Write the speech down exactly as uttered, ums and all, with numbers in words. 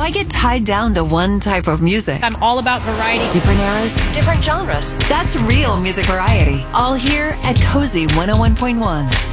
Why get tied down to one type of music? I'm all about variety. Different eras, different genres. That's real music variety. All here at Cozy one oh one point one.